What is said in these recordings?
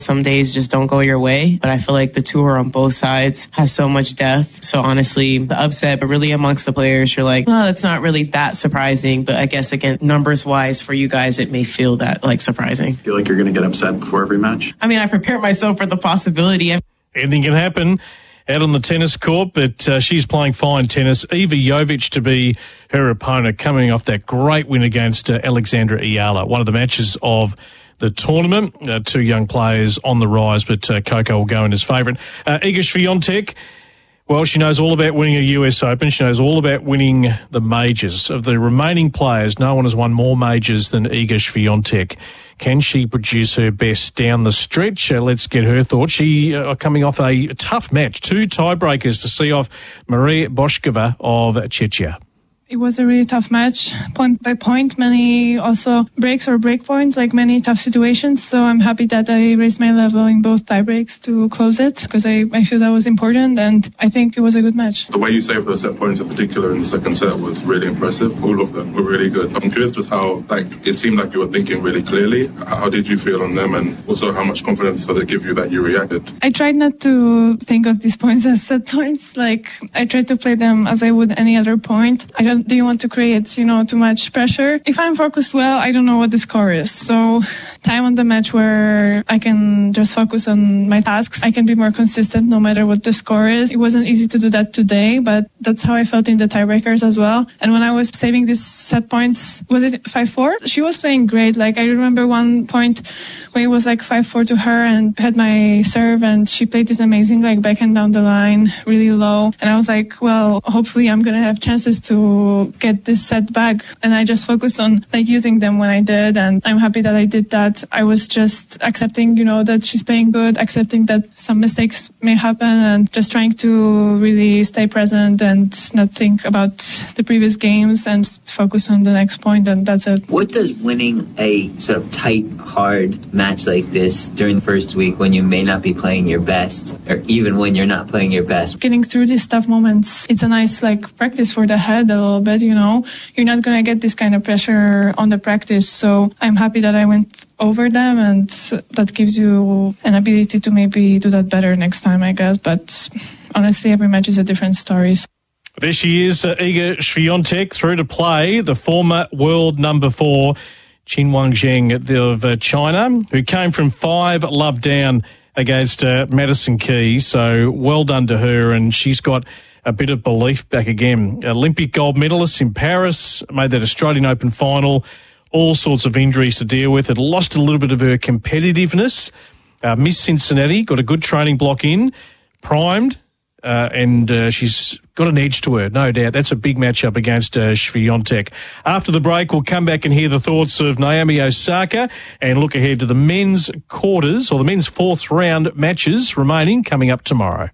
Some days just don't go your way, but I feel like the tour on both sides has so much depth. So honestly, the upset, but really amongst the players, you're like, well, it's not really that surprising. But I guess, again, numbers wise for you guys, it may feel that like surprising. Feel like you're going to get upset before every match? I mean, I prepare myself for the possibility. Anything can happen out on the tennis court, but she's playing fine tennis. Iva Jovic to be her opponent, coming off that great win against Alexandra Ayala. One of the matches of the tournament. Two young players on the rise, but Coco will go in as favourite. Iga Swiatek, well, she knows all about winning a US Open. She knows all about winning the majors. Of the remaining players, no one has won more majors than Iga Swiatek. Can she produce her best down the stretch? Let's get her thoughts. She coming off a tough match, 2 tiebreakers to see off Maria Boškova of Czechia. It was a really tough match, point by point, many also breaks or break points, like many tough situations. So I'm happy that I raised my level in both tie breaks to close it, because I feel that was important, and I think it was a good match. The way you saved those set points in particular in the second set was really impressive. All of them were really good. I'm curious just how, it seemed like you were thinking really clearly. How did you feel on them, and also how much confidence does it give you that you reacted? I tried not to think of these points as set points. I tried to play them as I would any other point. I didn't want to create, too much pressure. If I'm focused well, I don't know what the score is. So time on the match where I can just focus on my tasks, I can be more consistent no matter what the score is. It wasn't easy to do that today, but that's how I felt in the tiebreakers as well. And when I was saving these set points, was it 5-4? She was playing great. I remember one point where it was 5-4 to her and had my serve, and she played this amazing backhand down the line, really low. And I was like, well, hopefully I'm going to have chances to get this set back. And I just focused on using them when I did, and I'm happy that I did that. I was just accepting, that she's playing good, accepting that some mistakes may happen, and just trying to really stay present and not think about the previous games and focus on the next point, and that's it. What does winning a sort of tight, hard match like this during the first week when you may not be playing your best, or even when you're not playing your best? Getting through these tough moments, it's a nice practice for the head a little bit, You're not going to get this kind of pressure on the practice. So I'm happy that I went over them, and that gives you an ability to maybe do that better next time, I guess. But honestly, every match is a different story. There she is, Iga Swiatek, through to play the former world number 4, Qinwen Zheng of China, who came from 5 love down against Madison Keys. So well done to her, and she's got a bit of belief back again. Olympic gold medalist in Paris, made that Australian Open final, all sorts of injuries to deal with. Had lost a little bit of her competitiveness. Miss Cincinnati, got a good training block in, primed, and she's got an edge to her, no doubt. That's a big matchup against Swiatek. After the break, we'll come back and hear the thoughts of Naomi Osaka and look ahead to the men's quarters, or the men's 4th round matches remaining, coming up tomorrow.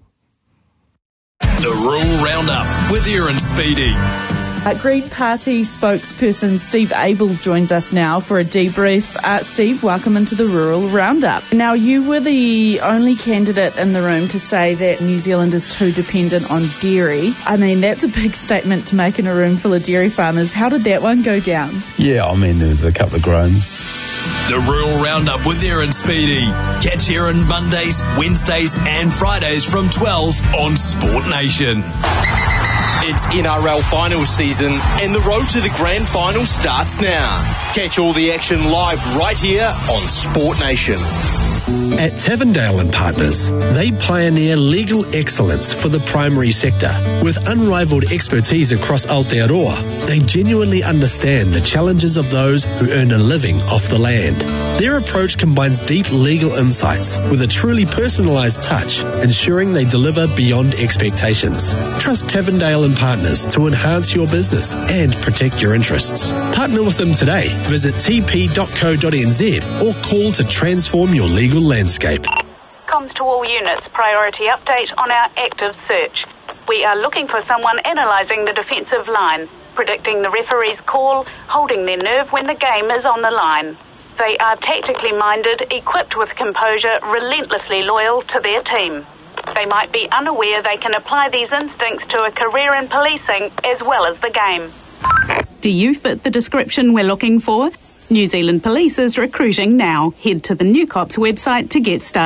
The Rural Roundup with Aaron Speedy. Green Party spokesperson Steve Abel joins us now for a debrief. Steve, welcome into the Rural Roundup. Now, you were the only candidate in the room to say that New Zealand is too dependent on dairy. I mean, that's a big statement to make in a room full of dairy farmers. How did that one go down? Yeah, there's a couple of groans. The Rural Roundup with Aaron Speedy. Catch Aaron Mondays, Wednesdays and Fridays from 12 on Sport Nation. It's NRL finals season and the road to the grand final starts now. Catch all the action live right here on Sport Nation. At Tavendale and Partners, they pioneer legal excellence for the primary sector. With unrivaled expertise across Aotearoa, they genuinely understand the challenges of those who earn a living off the land. Their approach combines deep legal insights with a truly personalised touch, ensuring they deliver beyond expectations. Trust Tavendale and Partners to enhance your business and protect your interests. Partner with them today. Visit tp.co.nz or call to transform your legal landscape. Comms to all units, priority update on our active search. We are looking for someone analysing the defensive line, predicting the referee's call, holding their nerve when the game is on the line. They are tactically minded, equipped with composure, relentlessly loyal to their team. They might be unaware they can apply these instincts to a career in policing as well as the game. Do you fit the description we're looking for? New Zealand Police is recruiting now. Head to the New Cops website to get started.